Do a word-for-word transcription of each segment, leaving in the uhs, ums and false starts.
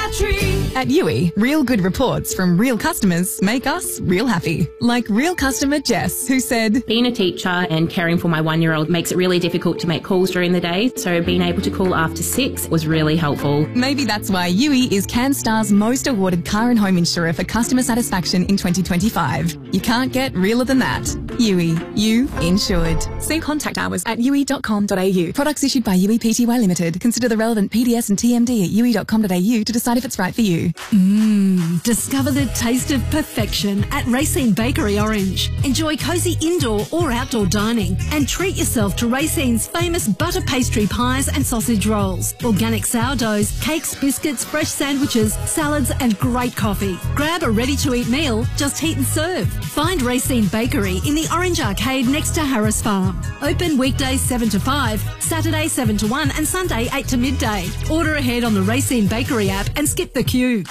battery. At Yui, real good reports from real customers make us real happy. Like real customer Jess, who said, Being a teacher and caring for my one-year-old makes it really difficult to make calls during the day, so being able to call after six was really helpful. maybe that's why Yui is CanStar's most awarded car and home insurer for customer satisfaction in twenty twenty-five. You can't get realer than that. Yui, you insured. See contact hours at yui dot com dot a u. Products issued by Yui Pty Limited. Consider the relevant P D S and T M D at yui dot com dot a u to decide if it's right for you. Mmm, discover the taste of perfection at Racine Bakery Orange. Enjoy cosy indoor or outdoor dining and treat yourself to Racine's famous butter pastry pies and sausage rolls, organic sourdoughs, cakes, biscuits, fresh sandwiches, salads and great coffee. Grab a ready-to-eat meal, just heat and serve. Find Racine Bakery in the Orange Arcade next to Harris Farm. Open weekdays seven to five, Saturday seven to one and Sunday eight to midday. Order ahead on the Racine Bakery app and skip the queue.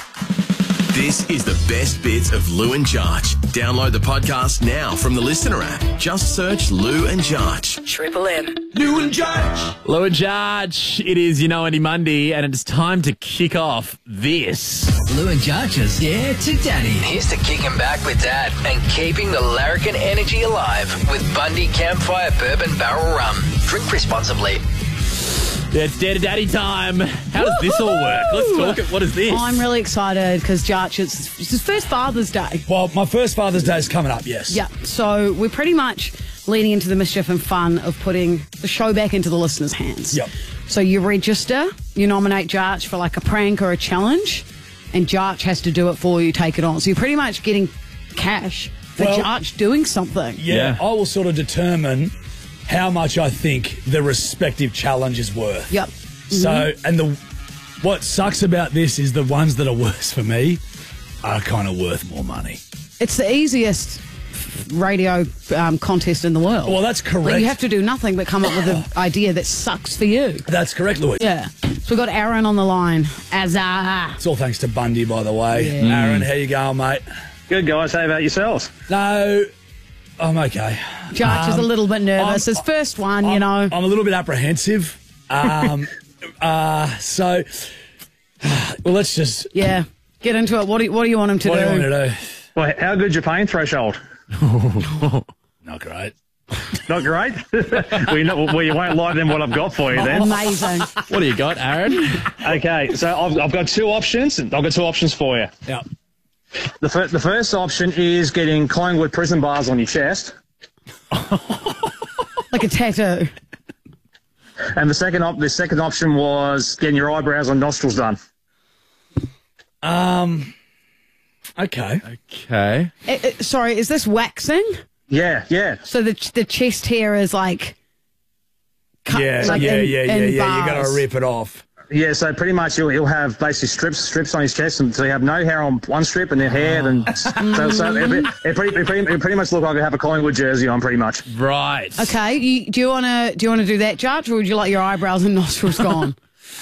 This is the best bits of Lou and Jarch. Download the podcast now from the Listener app. Just search Lou and Jarch. Triple M. Lou and Jarch. Lou and Jarch. It is You Know Any Monday, and it's time to kick off this. Lou and Jarch's Yeah to Daddy. Here's to kicking back with Dad and keeping the larrikin energy alive with Bundy Campfire Bourbon Barrel Rum. Drink responsibly. Yeah, it's Dare to Daddy time. How does this all work? Let's talk it. What is this? I'm really excited because Jarch, it's, it's his first Father's Day. Well, my first Father's Day is coming up, yes. Yeah, so we're pretty much leading into the mischief and fun of putting the show back into the listeners' hands. Yep. So you register, you nominate Jarch for like a prank or a challenge, and Jarch has to do it for you, take it on. So you're pretty much getting cash for Well, Jarch doing something. Yeah, Yeah. I will sort of determine how much I think the respective challenge is worth. Yep. So, and the what sucks about this is the ones that are worse for me are kind of worth more money. It's the easiest radio um, contest in the world. Well, that's correct. Like, you have to do nothing but come up with an idea that sucks for you. That's correct, Louis. Yeah. So we've got Aaron on the line. Azar. It's all thanks to Bundy, by the way. Aaron, how you going, mate? Good, guys. How about yourselves? No, I'm okay. Jarch is a Um, little bit nervous. I'm- His first one, I'm, you know. I'm a little bit apprehensive. Um, uh, so, well, let's just. Yeah. Get into it. What do you, what do you want him to What do? do you want me to do? Well, how good's your pain threshold? Not great. Not great. well, you know, well, you won't like them what I've got for you then. Amazing. What do you got, Aaron? Okay, so I've, I've got two options. I've got two options for you. Yeah. The, fir- the first option is getting Collingwood prison bars on your chest, Like a tattoo. and the second op- the second option was getting your eyebrows and nostrils done. Um. Okay. Okay. Eh, eh, sorry, is this waxing? Yeah, yeah. So the the chest hair is like... Cut, Yeah, like yeah, in- yeah, yeah, in yeah. You got bars. to rip it off. Yeah, so pretty much he'll, he'll have basically strips strips on his chest, and so you have no hair on one strip and then hair, and so, so it, it, it, pretty, it, pretty, it pretty much look like I have a Collingwood jersey on, pretty much. Right. Okay, you, do you want to do you want to do that, Jarch, or would you like your eyebrows and nostrils gone?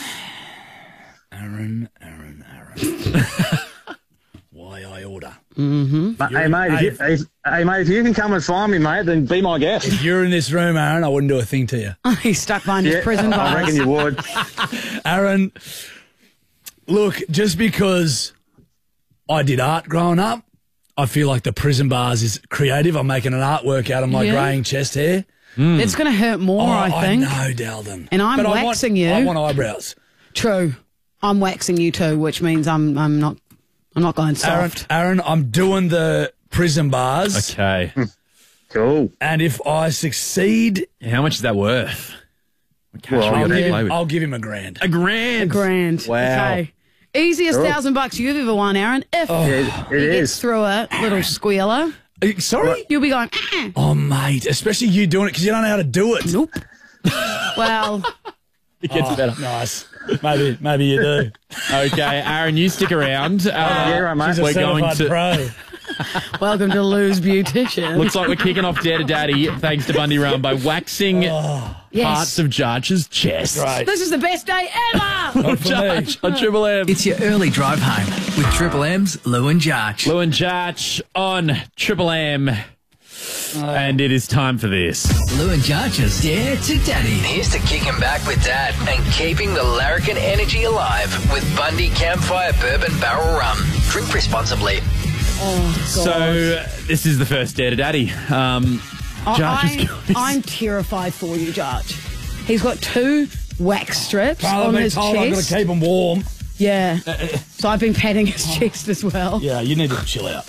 Aaron, Aaron, Aaron. Why I order? But, hey mate, if you, if, hey mate, if you can come and find me, mate, then be my guest. If you're in this room, Aaron, I wouldn't do a thing to you. He's stuck behind his Yeah, prison I bars. reckon you would. Aaron, look, just because I did art growing up, I feel like the prison bars is creative. I'm making an artwork out of my Yeah. greying chest hair. It's going to hurt more, Oh, I think. I know, Dalton. And I'm But I want- waxing you. I want eyebrows. True. I'm waxing you too, which means I'm I'm not I'm not going Aaron, soft. Aaron, I'm doing the prison bars. Okay. Cool. And if I succeed, How much is that worth? What cash Well, we I'll got to give, play him, with? I'll give him a grand. A grand. Grand. Wow. Okay. Easiest Cool. thousand bucks you've ever won, Aaron. If Yeah, it he gets is. through it, little squealer, Uh, Sorry? you'll be going, "Ah." Oh, mate, especially you doing it because you don't know how to do it. Nope. Well, It gets Oh, better. nice. Maybe, maybe you do. Okay, Aaron, you stick around. Uh, Yeah, right, mate. She's a We're going certified to- pro. welcome to Lou's Beautician. Looks like we're kicking off Dare to Daddy thanks to Bundy Rum by waxing Oh, yes. parts of Jarch's chest. Right. This is the best day ever. Not for me. Jarch on Triple M. It's your early drive home with Triple M's Lou and Jarch. Lou and Jarch on Triple M. And it is time for this. Lou and Jarch's Dare to Daddy. Here's to kicking back with Dad and keeping the larrikin energy alive with Bundy Campfire Bourbon Barrel Rum. Drink responsibly. Oh, God. So this is the first Dare to Daddy. Um, Jarch is I'm, going- I'm terrified for you, Jarch. He's got two wax strips I've on been his told I've got to chest. keep him warm. Yeah. So I've been patting his chest as well. Yeah, you need to chill out.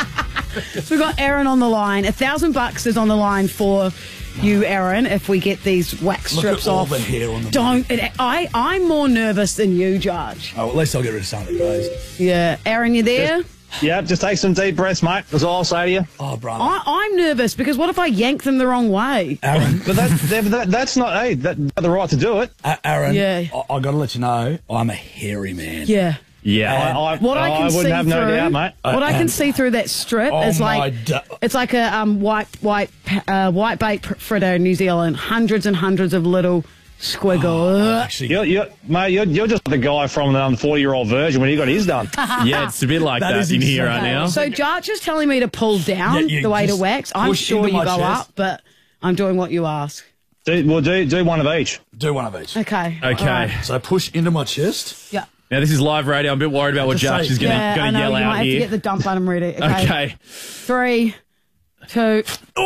So we've got Aaron on the line. A thousand bucks is on the line for you, Aaron, if we get these wax Look strips at all off. the hair on the Don't. It, I, I'm more nervous than you, Jarch. Oh, at least I'll get rid of some of the grays. Yeah. Aaron, you there? Yeah, just take some deep breaths, mate. That's all I'll say to you. Oh, brother. I, I'm nervous because what if I yank them the wrong way? Aaron, But that, that, that, that's not, hey, that, you have the right to do it. A- Aaron, Yeah. I, I got to let you know, I'm a hairy man. Yeah. yeah. I, I, What I can I wouldn't see have through, no doubt, mate. what I can and- see through that strip Oh is my like da- it's like a um, white white uh, white bait fritter in New Zealand. Hundreds and hundreds of little squiggles. Actually, You're, you're, mate, you're, you're just the guy from the um, forty-year-old version when he got his done. Yeah, it's a bit like That that, is in here insane. right now. So Jarch is telling me to pull down Yeah, you the way to just wax. I'm push sure into you my go chest. up, but I'm doing what you ask. do, we'll do, do one of each. do one of each. Okay. Okay. All right. So push into my chest. Yeah. Now, this is live radio. I'm a bit worried about what Just Jarch say- is going Yeah, I to know. yell You might out have here. to get the dump button ready. Okay. Okay. Three, two.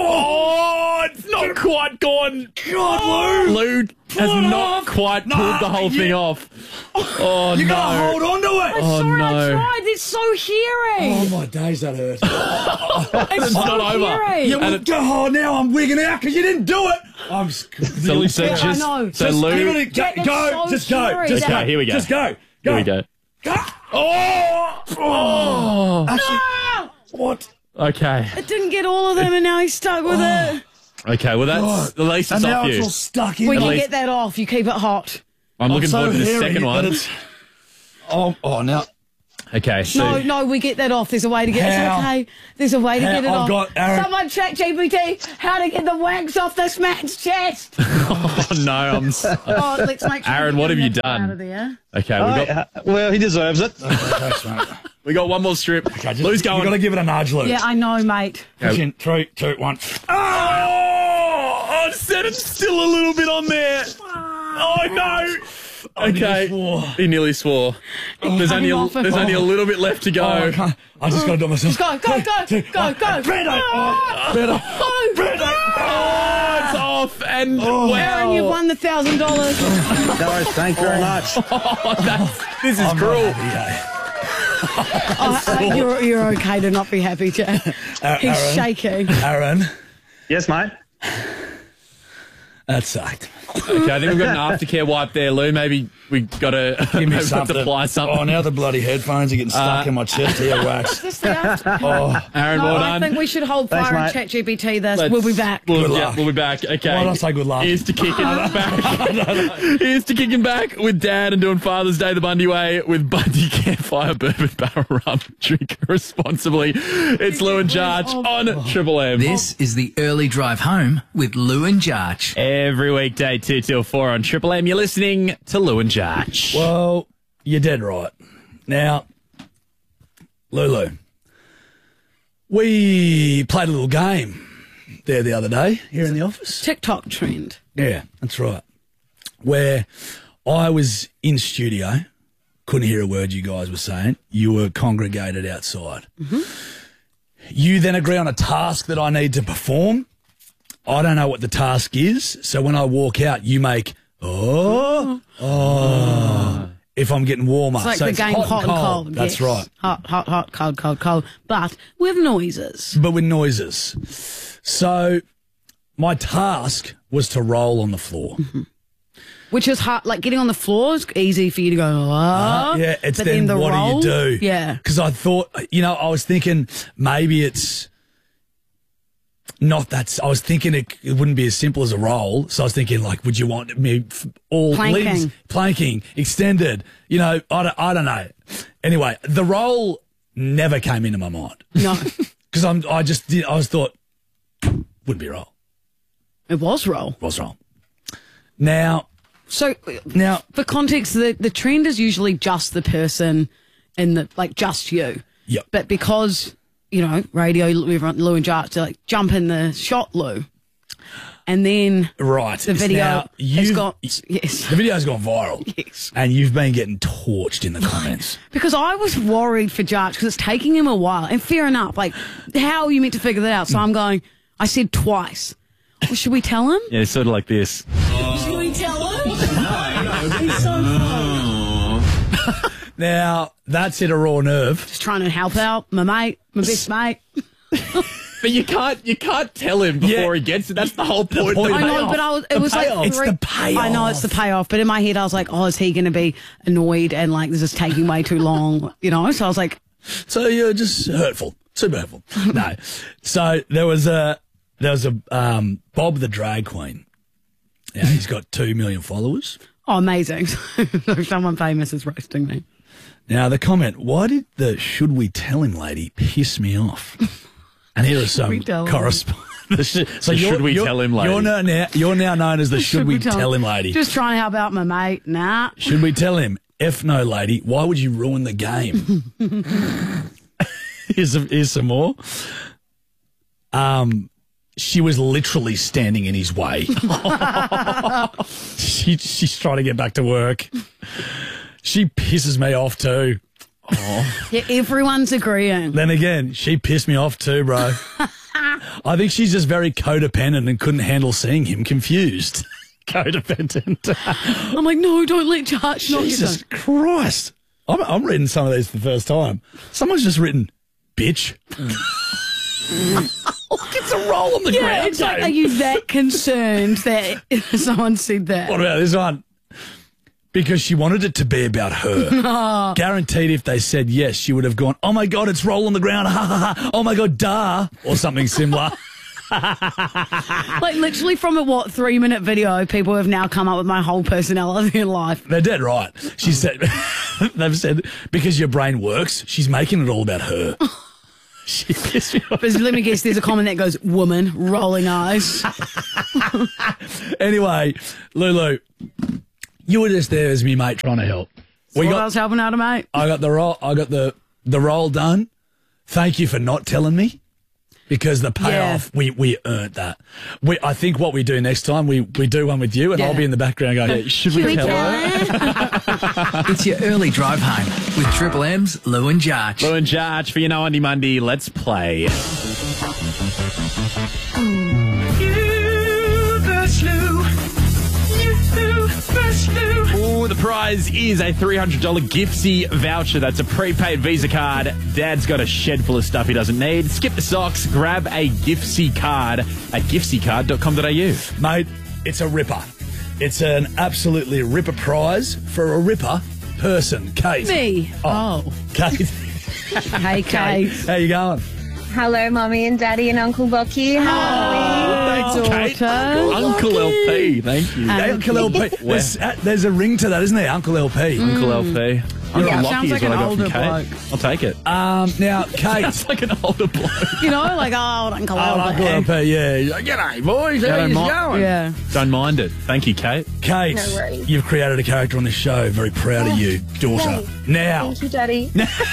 Oh, it's not quite gone. God, Lou. Lou has it not off. quite No, pulled the whole you- thing off. Oh, You no. got to hold on to it. Oh, Sorry, I no. tried. It's so hairy. Oh, my days, that hurt. It's not over. hairy. Yeah, well, oh, now I'm wigging out because you didn't do it. I'm So, really so Yeah, I just, know. so Just Lou. give it a go. Yeah, that's go. so Just go. scary. Just Okay, go. here we go. Just go. Go. Here we go. Go. Oh. Oh. Actually, Ah! what? Okay. It didn't get all of them, and now he's stuck with it. Okay, well, that's God. at least it's And now off it's you. all stuck in. We At can least- get that off. You keep it hot. I'm looking so forward to the hairy second that one. it's- Oh, oh, now. Okay, so No, no, we get that off. There's a way to get it. How? It's okay. There's a way to How? get it I've off. got Aaron- Someone chat G P T how to get the wax off this man's chest. oh no, I'm. s- Oh, let's make sure Aaron, we what get have you that done? Out of there. Okay, we Hey, got uh, well, he deserves it. Thanks, mate. we got one more strip. Okay, just, Lou's you got to going. give it a nudge, Lou. Yeah, I know, mate. Push in. Three, two, one. Oh, I said it's still a little bit on there. Oh no. Okay, nearly swore. he nearly swore. There's only a, off it. there's only a little bit left to go. Oh, I, can't. I just got to do it myself. Go, go, go, go, go. Brando! Oh, Brando! Oh, Brando! Oh, it's off, and wow. Aaron, you've won the thousand dollars. No, thank you very much. Oh, that's, this is I'm cruel. not happy, Oh, uh, you're, you're okay to not be happy, Jack. Uh, He's Aaron. shaking. eh? Aaron, Yes, mate. that sucked. Okay, I think we've got an aftercare wipe there, Lou. Maybe we got to Give me maybe something. apply something. Oh, now the bloody headphones are getting stuck Uh, in my chest here, wax. Just the after- Oh, Aaron, No, well I done. think we should hold Thanks, fire and mate. chat G P T this. Let's- We'll be back. We'll, Good yeah, luck. we'll be back. Okay. Why don't I say good luck? Here's to kicking back. Here's to kicking back with Dad and doing Father's Day the Bundy way with Bundy Campfire Bourbon Barrel Rum. Drink responsibly. It's Lou and Jarch on Triple M. This is the early drive home with Lou and Jarch. Every weekday, two till four on Triple M. You're listening to Lou and Jarch. well, you're dead right. Now, Lulu, we played a little game there the other day here in the office. TikTok trend. Yeah, that's right. Where I was in studio, couldn't hear a word you guys were saying. You were congregated outside. Mm-hmm. You then agree on a task that I need to perform. I don't know what the task is, so when I walk out, you make oh oh. If I'm getting warmer, It's like so the it's game hot, hot and and cold. cold. That's yes. right, Hot, hot, hot, cold, cold, cold. But with noises. but with noises. So my task was to roll on the floor. Which is hard. Like getting on the floor is easy for you to go, oh. Uh, yeah, it's but then, the what roll, do you do? Yeah. Because I thought, you know, I was thinking maybe it's not that. I was thinking it, it wouldn't be as simple as a roll. So I was thinking, like, would you want me f- all Planking. limbs, planking, extended? You know, I don't, I don't know. Anyway, the roll never came into my mind No. because I'm. I just did. I was thought would be a roll. It was roll. Was roll. Now, So now, for context, the, the trend is usually just the person in the, like just you. Yep. But because you know, radio, everyone, Lou and Jarch, they're like, jump in the shot, Lou. And then right. the video now, has you've- got, yes. The video's gone viral. Yes. And you've been getting torched in the comments. Because I was worried for Jarch because it's taking him a while. And fair enough, like, how are you meant to figure that out? So I'm going, I said twice. Well, should we tell him? Yeah, it's sort of like this. Should we tell him? Now, that's at a raw nerve. Just trying to help out my mate, my best mate. But you can't you can't tell him before Yeah. he gets it. That's the whole point. point of I the know, payoff. but I was, it The was payoff. like It's three, the payoff. I know it's the payoff, but in my head I was like, oh, is he going to be annoyed and like this is taking way too long, you know? So I was like, So you're just hurtful. Super hurtful. No. So there was a there was a um, Bob the drag queen. Yeah, he's got two million followers. oh, amazing. Someone famous is roasting me. Now the comment, why did the should we tell him lady piss me off? And here are some we tell him? correspondence. So The should we tell him lady? You're now, now you're now known as the should, we tell him lady. Just trying to help out my mate. Nah. Should we tell him? F no, lady. Why would you ruin the game? here's, some, here's some more. Um, she was literally standing in his way. she, she's trying to get back to work. She pisses me off too. Yeah, everyone's agreeing. Then again, she pissed me off too, bro. I think she's just very codependent and couldn't handle seeing him confused. Codependent. I'm like, no, don't let Jarch not get Jesus done. Christ. I'm, I'm reading some of these for the first time. Someone's just written, bitch. It's a roll on the Yeah, ground. it's like, game. are you that concerned that someone said that? What about this one? Because she wanted it to be about her. Guaranteed if they said yes, she would have gone, oh my God, it's roll on the ground. Ha ha ha. Oh my God, duh. Or something similar. Like literally from a what three minute video, people have now come up with my whole personality in life. They're dead right. She said, they've said, because your brain works, she's making it all about her. She pissed me off. But let me guess, there's a comment that goes, woman, rolling eyes. Anyway, Lulu, you were just there as me mate trying to help. We What got, else helping out, mate? I got the roll. I got the the roll done. Thank you for not telling me, because the payoff we we earned that. We I think what we do next time we we do one with you, and Yeah. I'll be in the background going, should we tell her? It's your early drive home with Triple M's Lou and Jarch. Lou and Jarch for your No Monday Monday. Let's play. Oh, the prize is a three hundred dollars Giftsy voucher. That's a prepaid Visa card. Dad's got a shed full of stuff he doesn't need. Skip the socks. Grab a Giftsy card at giftsy card dot com dot a u. Mate, it's a ripper. It's an absolutely ripper prize for a ripper person. Kate. Me. Oh. Kate. Hey, Kate. How you going? Hello, Mummy and Daddy and Uncle Bucky. Hi. Thanks, Kate. Daughter. Uncle L P, thank you. Um, Uncle L P. There's, uh, there's a ring to that, isn't there? Uncle L P. Uncle L P. Uncle Yeah, Lockie sounds is like what an I got older from Kate. bloke. I'll take it. Um, now, Kate. Sounds like an older bloke. You know, like, oh, Uncle Oh, Uncle L P, yeah. G'day, boys. Yeah, How don't you mind- going? Yeah. Don't mind it. Thank you, Kate. Kate, No worries. you've created a character on this show. Very proud of you, daughter. Yay. Now, Thank you, Daddy.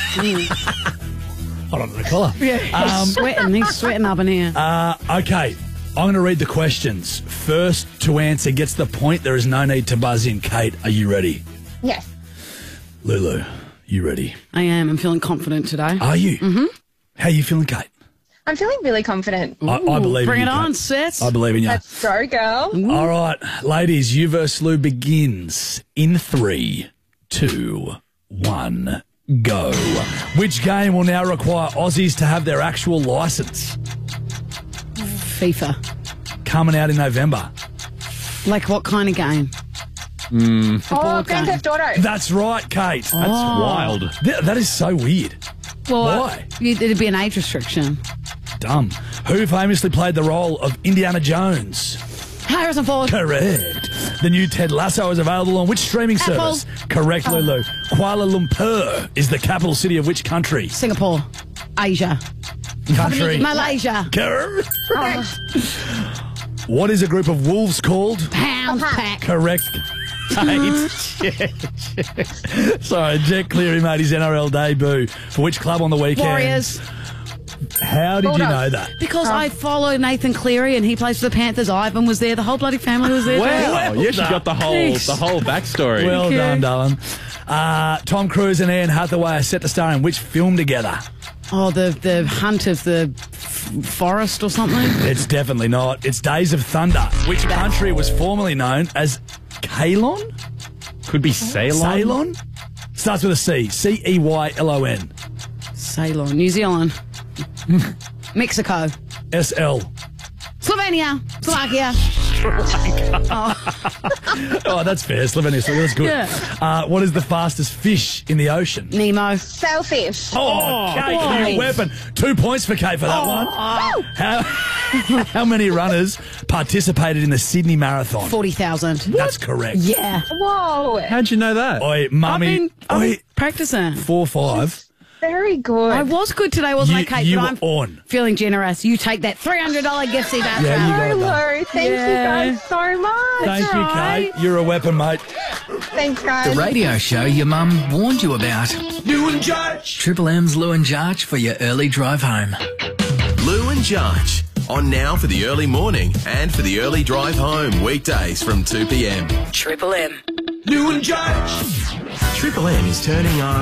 hold on to the collar. Yeah. He's sweating. He's sweating up in here. Uh, okay, I'm going to read the questions. First to answer gets the point. There is no need to buzz in. Kate, are you ready? Yes. Lulu, you ready? I am. I'm feeling confident today. Are you? Mm-hmm. How are you feeling, Kate? I'm feeling really confident. I, I believe Bring in it you, on, Kate. sis. I believe in you. Let's go, girl. All right, ladies, you versus Lou begins in three, two, one, go. Which game will now require Aussies to have their actual licence? FIFA. Coming out in November. Like what kind of game? Oh, board Grand game. Theft Auto. That's right, Kate. That's wild. Th- that is so weird. Well, Why? uh, it'd be an age restriction. Dumb. Who famously played the role of Indiana Jones? Harrison Ford. Correct. The new Ted Lasso is available on which streaming Apple. service? Correct, Lulu. Kuala Lumpur is the capital city of which country? Singapore. Asia. Country. Malaysia. Correct. What is a group of wolves called? Pound pack. Correct. Kate. Sorry, Jet Cleary made his N R L debut. For which club on the weekend? Warriors. How did you Bulldogs. know that? Because I follow Nathan Cleary and he plays for the Panthers. Ivan was there. The whole bloody family was there. Wow, you actually got the whole Thanks. the whole backstory. Well you. done, darling. Uh, Tom Cruise and Anne Hathaway are set to star in which film together? Oh, the the hunt of the f- forest or something. It's definitely not. It's Days of Thunder. Which country was formerly known as Ceylon? Could be Ceylon. Ceylon? Starts with a C. C E Y L O N. Ceylon, New Zealand, Mexico, S L. Slovenia, Slovakia. Oh, that's fair. Slovenia, so that's good. Yeah. Uh, what is the fastest fish in the ocean? Nemo. Sailfish. Oh, Kate, nice. new weapon. Two points for Kate for that one. How, how many runners participated in the Sydney Marathon? forty thousand. That's correct. Yeah. Whoa. How'd you know that? Oi, I've mummy. been, I've Oi, been practicing. four five. Very good. I was good today, wasn't You- I, Kate? you but were I'm on. feeling generous. You take that three hundred dollars gift voucher. Yeah, you got it, so done. low. Thank Yeah. you guys so much. Thank you, right. Kate. You're a weapon, mate. Thanks, guys. The radio show your mum warned you about. Lou and Judge. Triple M's Lou and Jarch for your early drive home. Lou and Judge. On now for the early morning and for the early drive home. Weekdays from two p.m. Triple M. Lou and Judge. Triple M is turning on.